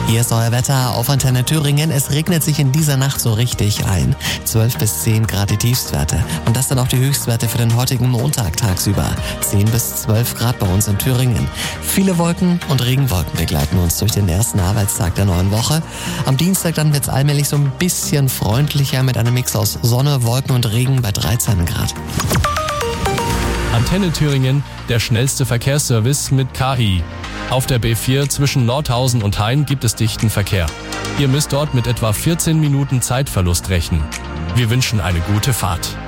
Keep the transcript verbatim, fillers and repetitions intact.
Hier ist euer Wetter auf Antenne Thüringen. Es regnet sich in dieser Nacht so richtig ein. zwölf bis zehn Grad die Tiefstwerte. Und das sind auch die Höchstwerte für den heutigen Montag tagsüber. zehn bis zwölf Grad bei uns in Thüringen. Viele Wolken und Regenwolken begleiten uns durch den ersten Arbeitstag der neuen Woche. Am Dienstag dann wird es allmählich so ein bisschen freundlicher mit einem Mix aus Sonne, Wolken und Regen bei dreizehn Grad. Antenne Thüringen, der schnellste Verkehrsservice mit K I. Auf der B vier zwischen Nordhausen und Hain gibt es dichten Verkehr. Ihr müsst dort mit etwa vierzehn Minuten Zeitverlust rechnen. Wir wünschen eine gute Fahrt.